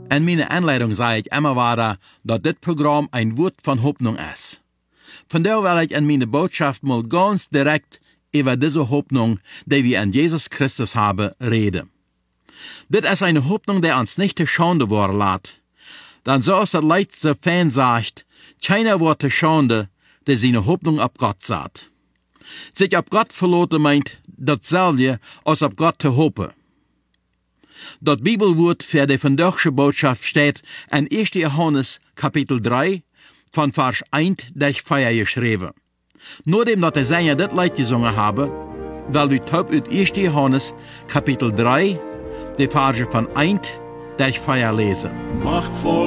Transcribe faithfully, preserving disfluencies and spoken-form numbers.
In meiner Anleitung sage ich immer weiter, dass das Programm ein Wort von Hoffnung ist. Von daher will ich in meiner Botschaft mal ganz direkt über diese Hoffnung, die wir in Jesus Christus haben, reden. Das ist eine Hoffnung, die uns nicht zu Schande worden lässt. Dann so ist das letzte Fan sagt, keiner wird zu Schande, der seine Hoffnung auf Gott sagt. Sich auf Gott verlassen meint dasselbe, als auf Gott zu hoffen. Das Bibelwort für die vandaagse Botschaft steht in erster Johannes Kapitel drei, von Vers eins durch vier geschrieben. Nachdem dat de Sänger dit Lied gesungen haben, weil wir top uit erster Johannes Kapitel drei, die Verse von eins durch vier lesen. Machtvoll